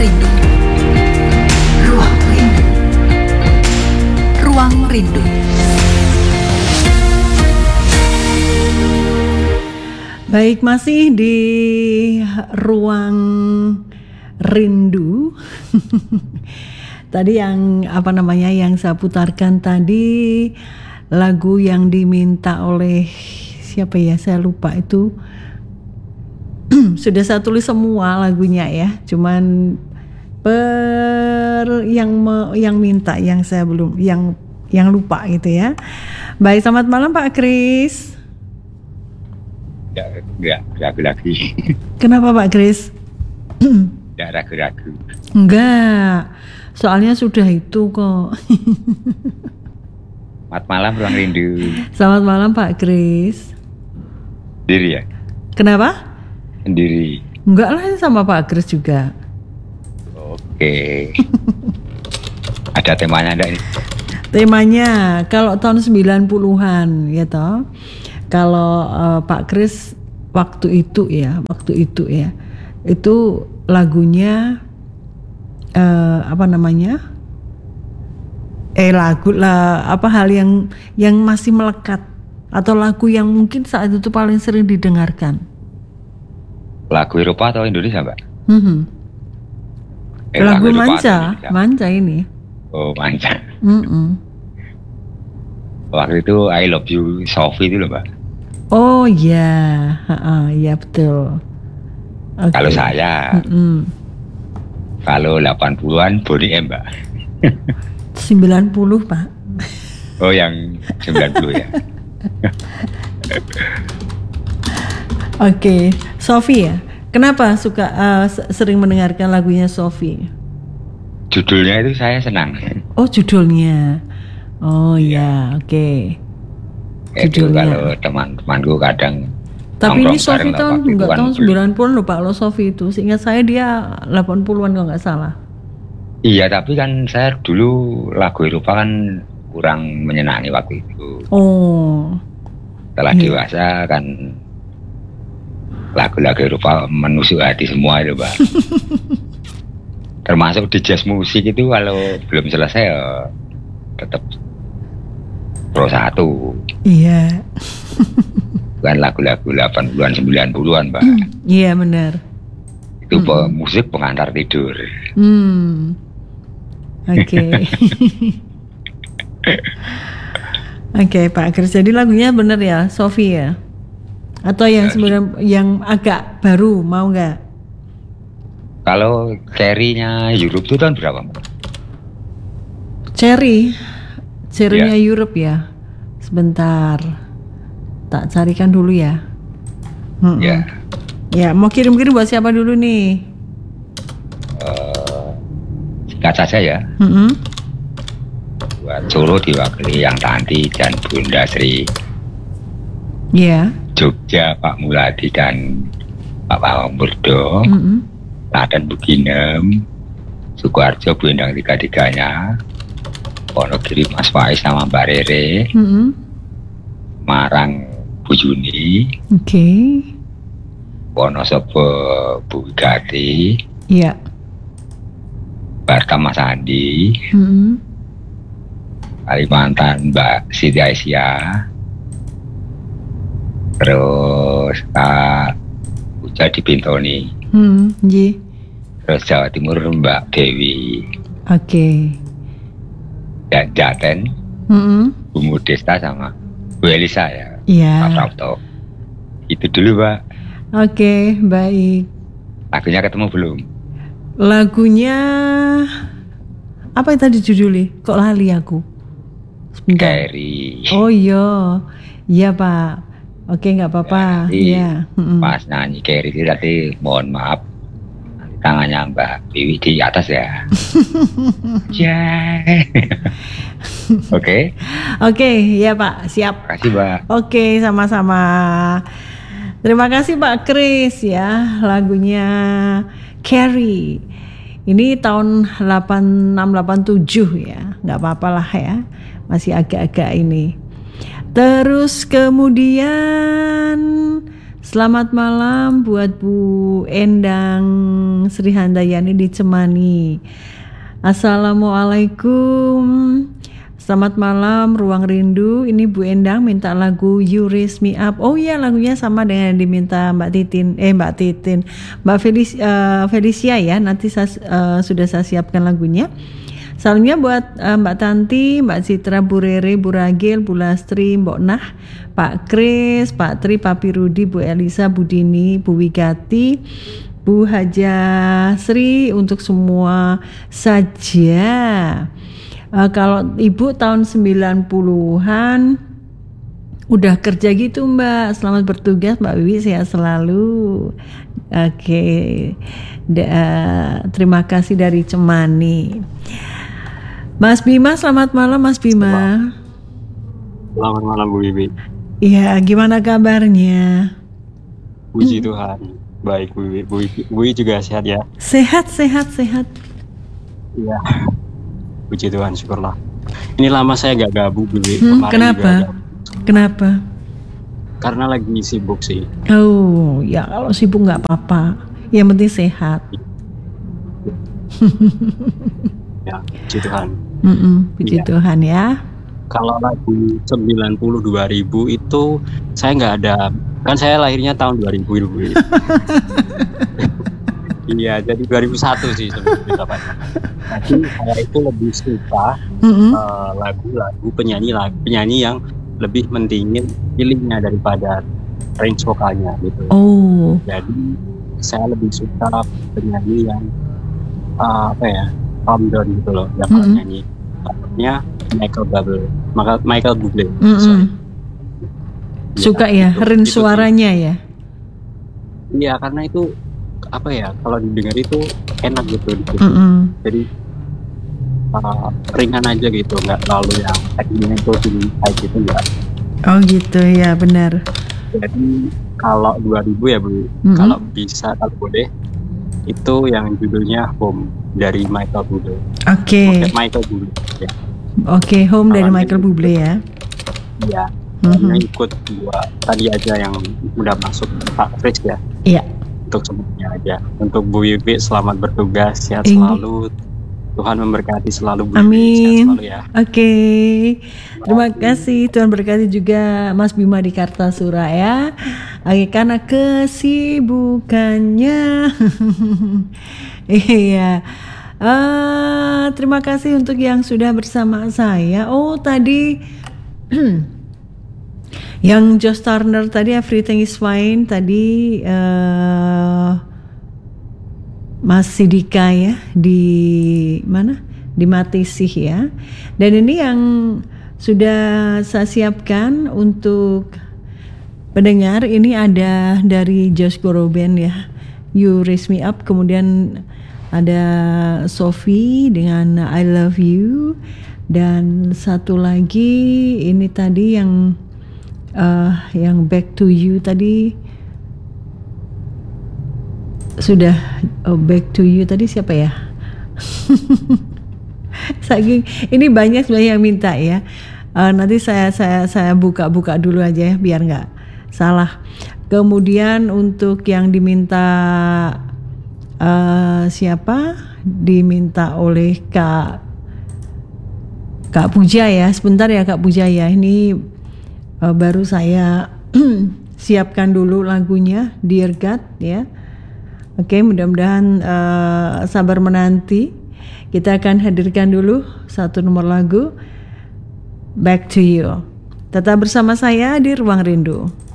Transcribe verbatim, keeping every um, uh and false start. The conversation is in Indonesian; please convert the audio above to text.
Rindu. Ruang Rindu. Ruang Rindu. Baik, masih di Ruang Rindu. Tadi yang apa namanya yang saya putarkan tadi lagu yang diminta oleh siapa ya, saya lupa itu. Sudah saya tulis semua lagunya ya, cuman per yang me, yang minta yang saya belum yang yang lupa gitu ya. Baik, selamat malam Pak Kris. Ya, enggak ragu-ragu. Kenapa Pak Kris? Enggak ragu-ragu. Enggak, soalnya sudah itu kok. Selamat malam Ruang Rindu. Selamat malam Pak Kris. Sendiri ya? Kenapa? Sendiri. Enggak lah, sama Pak Kris juga. Oke. Ada temanya enggak ini? Temanya kalau tahun sembilan puluhan ya toh. Kalau uh, Pak Kris waktu itu ya, waktu itu ya. Itu lagunya uh, apa namanya? Eh lagu lah, apa hal yang yang masih melekat atau lagu yang mungkin saat itu paling sering didengarkan? Lagu Eropa atau Indonesia, Mbak? Mm-hmm. Eh, lagu, lagu Manca, Manca ini. Oh, Manca. Mm-mm. Waktu itu I Love You Sophie itu loh, Mbak. Oh iya, yeah. Iya betul. Okay. Kalau saya, Mm-mm. kalau delapan puluhan Bonnie M, Mbak. sembilan puluh Pak. Oh, yang sembilan puluh ya. Oke, okay. Sophie ya. Kenapa suka uh, sering mendengarkan lagunya Sophie? Judulnya itu saya senang. Oh, judulnya. Oh iya, oke. Okay. Itu kalau teman-temanku kadang. Tapi ini Sophie tahun enggak tahun sembilan puluhan loh Pak, lo Sophie itu. Seingat saya dia delapan puluhan kalau nggak salah. Iya, tapi kan saya dulu lagu Eropa kan kurang menyenangi waktu itu. Oh. Setelah iya. dewasa kan lagu-lagu Eropa menusuk hati semua itu, Pak. Termasuk di jazz musik itu kalau belum selesai ya tetap pro satu. Iya. Bukan lagu-lagu delapan puluhan sembilan puluhan, Pak. Iya, benar. Itu hmm. musik pengantar tidur. Hmm. Oke. Okay. Oke, okay, Pak Kris. Jadi lagunya benar ya, Sophie ya? Atau yang sebenarnya yang agak baru, mau nggak? Kalau Cherry-nya Europe itu tahun berapa, Mbak? Cherry, Cherry-nya ya. Europe ya. Sebentar, tak carikan dulu ya. Mm-mm. Ya. Ya, mau kirim-kirim buat siapa dulu nih? Uh, singkat saja ya. Mm-hmm. Buat Solo diwakili yang Tanti dan Bunda Sri. Iya. Yeah. Jogja Pak Muladi dan Pak Pawang Burdo. Mm-hmm. Klaten Buginem, Sukoharjo Bu Endang tiga-tiganya, Wonogiri Mas Faiz sama Mbak Rere, mm-hmm. Marang Bu Yuni, oke, okay. Wonosobo Bu Wigati, iya, yeah. Batam Mas Andi, mm-hmm. Kalimantan Mbak Siti Aisyah, terus Kak Uja di Bintoni. Hmm, yeah. Terus Jawa Timur Mbak Dewi. Oke. Okay. Dan Jaten, mm-hmm. Bu Modesta sama Bu Elisa ya. Iya. Pak Prapto. Itu dulu, Pak. Oke, okay, baik. Lagunya ketemu belum? Lagunya apa yang tadi judulnya? Kok lali aku? Sebentar. Carry. Oh iya, iya Pak. Oke, nggak apa-apa. Ya, ya. Pas nyanyi Carry itu tadi mohon maaf tangannya Mbak Dewi di atas ya. Ya. Oke. Oke, ya Pak, siap. Terima kasih, Mbak. Oke, sama-sama. Terima kasih Pak Kris ya, lagunya Carry. Ini tahun delapan enam delapan tujuh ya, nggak apa-apa lah ya, masih agak-agak ini. Terus kemudian Selamat malam buat Bu Endang Sri Handayani di Cemani. Assalamualaikum. Selamat malam Ruang Rindu. Ini Bu Endang minta lagu You Raise Me Up. Oh iya, lagunya sama dengan yang diminta Mbak Titin. Eh Mbak Titin, Mbak Felicia, uh, Felicia ya. Nanti saya, uh, sudah saya siapkan lagunya. Salamnya buat uh, Mbak Tanti, Mbak Citra, Bu Rere, Bu Ragil, Bu Lastri, Mbok Nah, Pak Kris, Pak Tri, Papi Rudi, Bu Elisa, Bu Dini, Bu Wigati, Bu Haja Sri, untuk semua saja. Uh, kalau Ibu tahun sembilan puluhan udah kerja gitu Mbak. Selamat bertugas Mbak Wiwi, sehat selalu. Oke, okay. uh, terima kasih dari Cemani. Mas Bima, selamat malam Mas Bima. Selamat malam Bu Wiwi. Iya, gimana kabarnya? Puji Tuhan, baik Bu Wiwi. Bu Wiwi, Bu Wiwi juga sehat ya? Sehat, sehat, sehat. Iya. Puji Tuhan, syukurlah. Ini lama saya gak gabung Bu Wiwi. Hmm, kenapa? Kenapa? Karena lagi sibuk sih. Oh, ya kalau sibuk nggak apa-apa. Yang penting sehat. Ya, puji Tuhan. Mm-mm, puji ya. Tuhan ya. Kalau lagu sembilan puluh dua ribu itu saya nggak ada, kan saya lahirnya tahun dua ribu Bu Wiwi. Iya, jadi dua ribu satu sih sebenarnya. Tapi saya itu lebih suka Mm-hmm. uh, lagu-lagu penyanyi lagu penyanyi yang lebih mentingin feelingnya daripada range vokalnya gitu. Oh. Jadi saya lebih suka penyanyi yang uh, apa ya, calm down gitu loh, yang Mm-hmm. nyanyi. Contohnya Michael Bublé, Michael, Michael Bublé. Mm-hmm. Sorry. Suka ya, gitu, range gitu suaranya ya. Iya, karena itu apa ya, kalau didengar itu enak gitu, gitu. Mm-hmm. Jadi uh, ringan aja gitu, nggak terlalu yang tekniknya itu tinggi kayak gitu enggak. Oh gitu ya, benar. Jadi kalau dua ribu ya Bu, Mm-hmm. kalau bisa, kalau boleh itu yang judulnya Home dari Michael Bublé. Oke. Oke, Michael Bublé ya. Oke, Home dari Kalau Michael yang- Bublé ya. Iya. Mhm. Yang ikut dua tadi aja yang udah masuk Pak Kris ya. Iya. Untuk semuanya aja. Untuk Bu Wiwi selamat bertugas, sehat Ini. selalu. Tuhan memberkati selalu Bu Wiwi, Amin. sehat selalu ya. Oke, terima kasih. Tuhan berkati juga Mas Bima di Kartasura ya. Oke, karena kesibukannya. Iya. Eh, terima kasih untuk yang sudah bersama saya. Oh, tadi yang Josh Turner tadi Everything is Fine tadi. eh Mas Sidika ya, di mana? Di Matisih ya. Dan ini yang sudah saya siapkan untuk pendengar, ini ada dari Josh Groban ya, You Raise Me Up. Kemudian ada Sophie dengan I Love You. Dan satu lagi ini tadi yang uh, yang Back to You tadi. Sudah oh, Back to You tadi siapa ya? Saking ini banyak sebenarnya yang minta ya. Uh, nanti saya saya saya buka-buka dulu aja ya biar nggak salah. Kemudian untuk yang diminta uh, siapa? Diminta oleh Kak Kak Puja ya. Sebentar ya Kak Puja ya. Ini uh, baru saya siapkan dulu lagunya Dear God ya. Oke, mudah-mudahan uh, sabar menanti. Kita akan hadirkan dulu satu nomor lagu Back to You. Tetap bersama saya di Ruang Rindu.